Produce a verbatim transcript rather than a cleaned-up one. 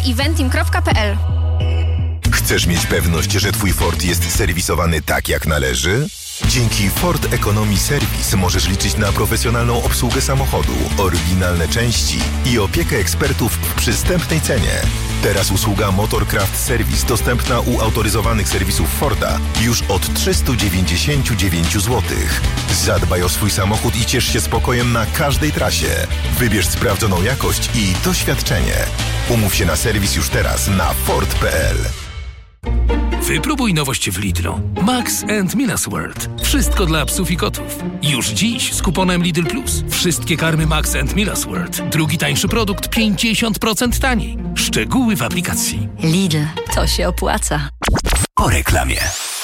eventim kropka p l. Chcesz mieć pewność, że Twój Ford jest serwisowany tak jak należy? Dzięki Ford Economy Service możesz liczyć na profesjonalną obsługę samochodu, oryginalne części i opiekę ekspertów w przystępnej cenie. Teraz usługa Motorcraft Service dostępna u autoryzowanych serwisów Forda już od trzysta dziewięćdziesiąt dziewięć złotych. Zadbaj o swój samochód i ciesz się spokojem na każdej trasie. Wybierz sprawdzoną jakość i doświadczenie. Umów się na serwis już teraz na ford kropka p l. Wypróbuj nowość w Lidlu. Max and Minas World. Wszystko dla psów i kotów. Już dziś z kuponem Lidl Plus. Wszystkie karmy Max and Minas World. Drugi tańszy produkt pięćdziesiąt procent taniej. Szczegóły w aplikacji. Lidl, to się opłaca. Po reklamie.